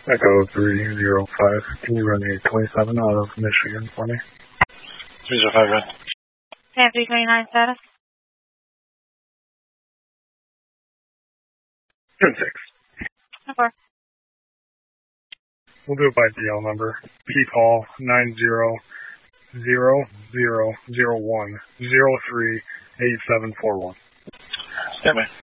Echo 305. Can you run a 27 out of Michigan for me? 305, run. Sam 329 status? 10-6. Okay. We'll do it by DL number. P-Call 900001038741. Yeah, man.